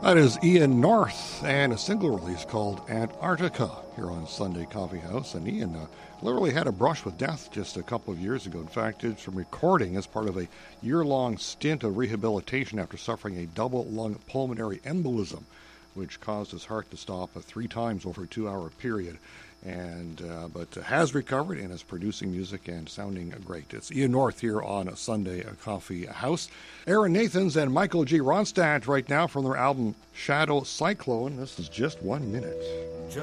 That is Ian North and a single release called Antarctica here on Sunday Coffee House. And Ian literally had a brush with death just a couple of years ago. In fact, did some recording as part of a year-long stint of rehabilitation after suffering a double lung pulmonary embolism, which caused his heart to stop 3 times over a 2-hour period. But has recovered and is producing music and sounding great. It's Ian North here on Sunday Coffee House. Aaron Nathans and Michael G. Ronstadt right now from their album Shadow Cyclone. This is Just 1 Minute.